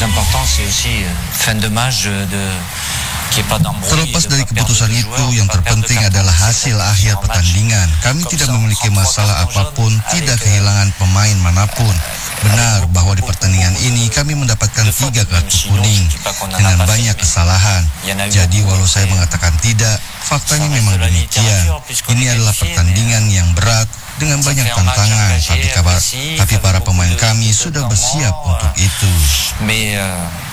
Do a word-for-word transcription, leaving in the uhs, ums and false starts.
important c'est aussi fin de match de Terlepas dari keputusan itu, yang terpenting adalah hasil akhir pertandingan. Kami tidak memiliki masalah apapun, tidak kehilangan pemain manapun. Benar bahwa di pertandingan ini kami mendapatkan tiga kartu kuning dengan banyak kesalahan. Jadi walau saya mengatakan tidak, faktanya memang demikian. Ini adalah pertandingan yang berat dengan banyak tantangan, tapi, kabar, tapi para pemain kami sudah bersiap untuk itu.